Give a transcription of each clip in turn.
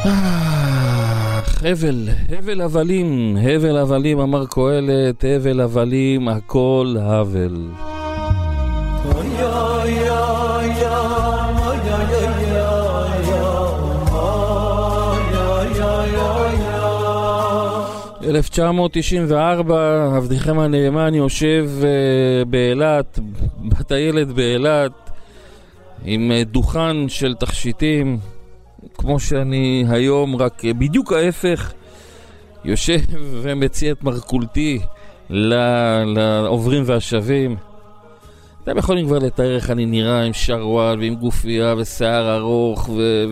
הבל הבלים, הבל הבלים, אמר קהלת, הבל הבלים, הכל הבל. 1994, עבדיכם הנאמן יושב באילת, בטיילת באילת, עם דוכן של תכשיטים, כמו שאני היום, רק בדיוק ההפך, יושב ומציע את מרקולתי לעוברים והשבים. אתם יכולים כבר לתאר איך אני נראה עם שרוואל ועם גופייה ושיער ארוך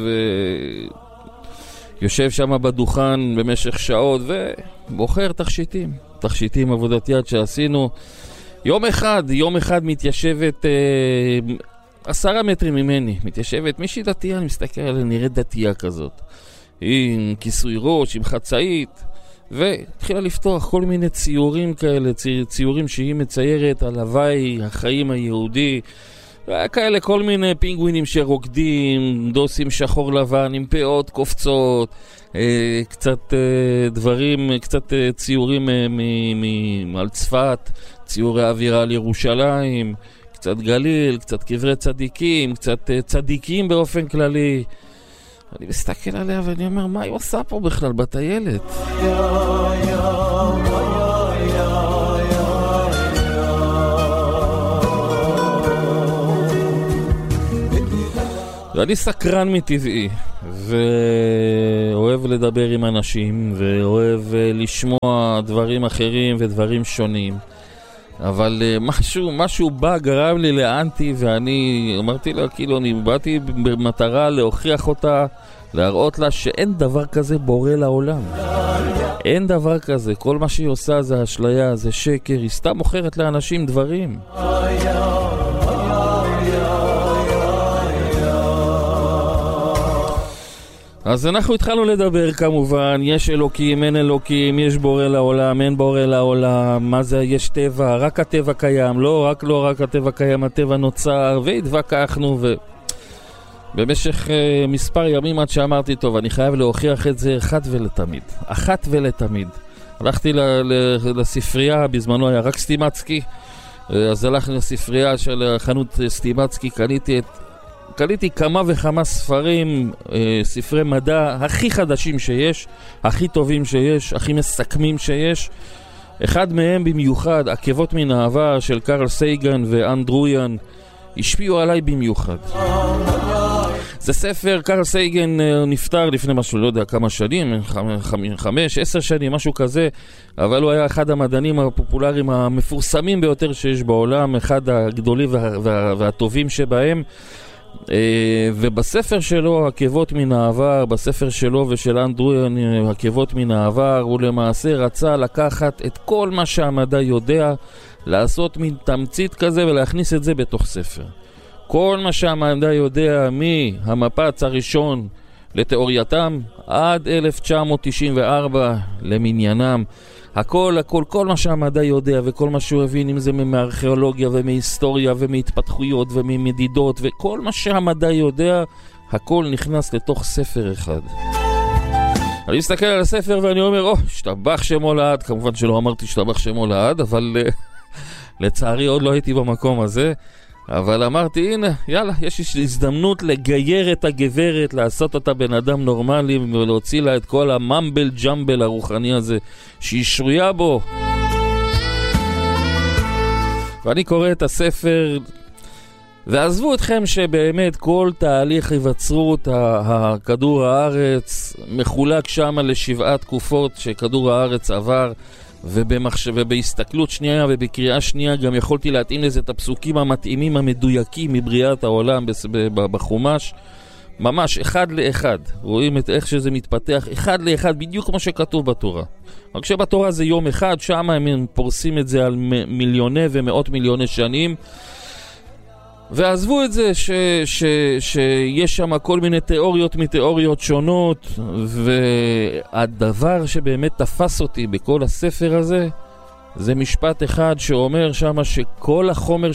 יושב שם בדוכן במשך שעות ובוחר תכשיטים עבודת יד שעשינו. יום אחד מתיישבת 10 מטרים ממני, מתיישבת מישהי דתייה, אני מסתכל עליה, נראית דתייה כזאת, עם כיסוי ראש, עם חצאית, והתחילה לפתוח כל מיני ציורים כאלה, ציורים שהיא מציירת על הוואי, החיים היהודי, כאלה כל מיני פינגווינים שרוקדים, דוסים שחור לבן עם פאות קופצות, קצת דברים, קצת ציורים על צפת, ציורי אווירה על ירושלים, קצת גליל, קצת קברי צדיקים, קצת צדיקים באופן כללי. אני מסתכל עליה ואני אומר, מה היא עושה פה בכלל בטיילת? ואני סקרן מטבעי, ואוהב לדבר עם אנשים, ואוהב לשמוע דברים אחרים ודברים שונים. אבל משהו בא, גרם לי לאנטי, ואני אמרתי לה, כאילו, אני באתי במטרה להוכיח אותה, להראות לה שאין דבר כזה בורא לעולם. אין דבר כזה, כל מה שהיא עושה זה אשליה, זה שקר, היא סתם מוכרת לאנשים דברים. אז אנחנו התחלנו לדבר כמובן, יש אלוקים, אין אלוקים, יש בורא לעולם, אין בורא לעולם, מה זה, יש טבע, רק הטבע קיים, לא רק הטבע קיים, הטבע נוצר, והתווכחנו במשך מספר ימים עד שאמרתי, טוב, אני חייב להוכיח את זה אחת ולתמיד. הלכתי לספרייה, בזמנו היה רק סטימצקי, אז הלכתי לספרייה של חנות סטימצקי, קניתי כמה וכמה ספרים, ספרי מדע הכי חדשים שיש, הכי טובים שיש, הכי מסכמים שיש. אחד מהם במיוחד, עקבות מן העבר של קרל סייגן ואנדרויאן, השפיעו עליי במיוחד. זה ספר, קרל סייגן נפטר לפני משהו, לא יודע כמה שנים, 5-10 שנים, משהו כזה, אבל הוא היה אחד המדענים הפופולריים המפורסמים ביותר שיש בעולם, אחד הגדולים והטובים שבהם. ובספר שלו, עקבות מן העבר, בספר שלו ושל אנדרויאן, עקבות מן העבר, הוא למעשה רצה לקחת את כל מה שהמדע יודע, לעשות מין תמצית כזה ולהכניס את זה בתוך ספר. כל מה שהמדע יודע מהמפץ הראשון לתיאורייתם עד 1994 למניינם, כל מה שהמדע יודע וכל מה שהוא הבין, אם זה מארכיאולוגיה ומהיסטוריה ומהתפתחויות וממדידות וכל מה שהמדע יודע, הכל נכנס לתוך ספר אחד. אני מסתכל על הספר ואני אומר, השתבח שמו לעד. כמובן שלא אמרתי השתבח שמו לעד, אבל לצערי עוד לא הייתי במקום הזה. אבל אמרתי, הנה, יאללה, יש הזדמנות לגייר את הגברת, לעשות אותה בן אדם נורמלי ולהוציא לה את כל הממבל ג'מבל הרוחני הזה שהיא שרויה בו. ואני קורא את הספר, ועזבו אתכם שבאמת כל תהליך היווצרות כדור הארץ מחולק שם ל7 תקופות שכדור הארץ עבר, ובהסתכלות שנייה ובקריאה שנייה גם יכולתי להתאים לזה את הפסוקים המתאימים המדויקים מבריאת העולם בחומש, ממש אחד לאחד. רואים את איך שזה מתפתח אחד לאחד בדיוק כמו שכתוב בתורה. רק שבתורה זה יום אחד, שם הם פורסים את זה על מיליוני ומאות מיליוני שנים. ועזבו את זה שיש שם כל מיני תיאוריות מתיאוריות שונות, והדבר שבאמת תפס אותי בכל הספר הזה זה משפט אחד שאומר שם שכל החומר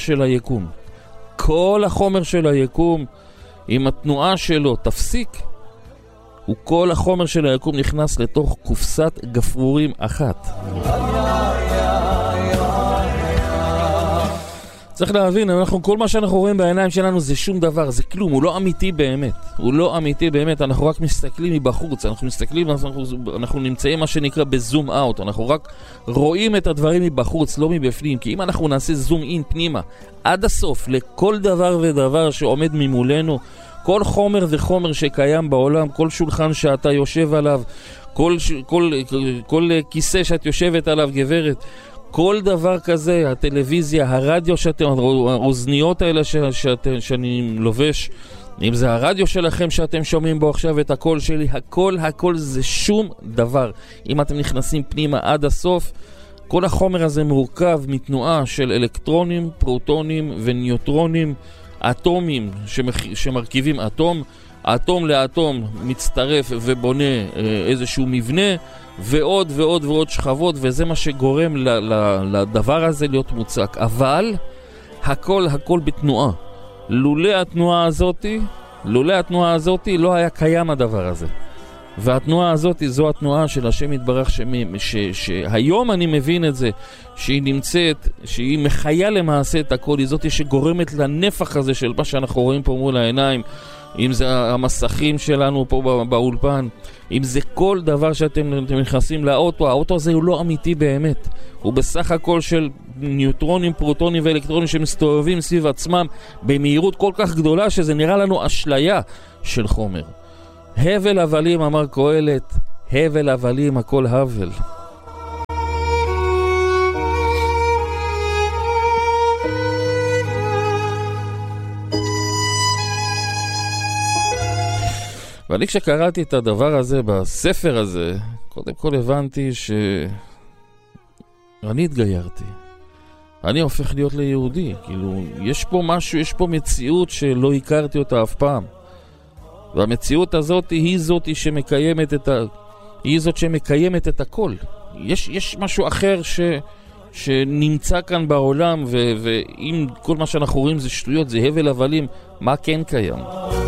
של היקום, אם התנועה שלו תפסיק, הוא כל החומר של היקום נכנס לתוך קופסת גפרורים אחת. צריך להבין, כל מה שאנחנו רואים בעיניים שלנו זה שום דבר, זה כלום, הוא לא אמיתי באמת. הוא לא אמיתי באמת, אנחנו רק מסתכלים מבחוץ, אנחנו נמצאים מה שנקרא בזום אאוט, אנחנו רק רואים את הדברים מבחוץ, לא מבפנים, כי אם אנחנו נעשה זום אין פנימה, עד הסוף, לכל דבר ודבר שעומד ממולנו, כל חומר וחומר שקיים בעולם, כל שולחן שאתה יושב עליו, כל כיסא שאת יושבת עליו, גברת, כל דבר כזה, הטלוויזיה, הרדיו האוזניות האלה שאני לובש, אם זה הרדיו שלכם שאתם שומעים בו עכשיו את הקול שלי, הכל זה שום דבר. אם אתם נכנסים פנימה עד הסוף, כל החומר הזה מורכב מתנועה של אלקטרונים, פרוטונים וניוטרונים, אטומים שמרכיבים אטום. האטום לאטום מצטרף ובונה איזשהו מבנה, ועוד ועוד ועוד שכבות, וזה מה שגורם לדבר הזה להיות מוצק. אבל הכל בתנועה. לולא התנועה הזאת לא היה קיים הדבר הזה. והתנועה הזאת זו התנועה של השם יתברך, שהיום אני מבין את זה, שהיא נמצאת, שהיא מחיה למעשה את הכל, היא זאת שגורמת לנפח הזה של מה שאנחנו רואים פה מול העיניים, אם זה המסכים שלנו פה באולפן, אם זה כל דבר שאתם נכנסים לאוטו, האוטו הזה הוא לא אמיתי באמת. הוא בסך הכל של ניוטרונים, פרוטונים ואלקטרונים שמסתובבים סביב עצמם במהירות כל כך גדולה שזה נראה לנו אשליה של חומר. הבל הבלים, אמר קהלת, הבל הבלים, הכל הבל. ואני כשקראתי את הדבר הזה בספר הזה, קודם כל הבנתי שאני התגיירתי. אני הופך להיות ליהודי. כאילו, יש פה משהו, יש פה מציאות שלא הכרתי אותה אף פעם. והמציאות הזאת היא זאת שמקיימת היא זאת שמקיימת את הכל. יש משהו אחר שנמצא כאן בעולם, ואם כל מה שאנחנו רואים זה שטויות, זה הבל הבלים, מה כן קיים?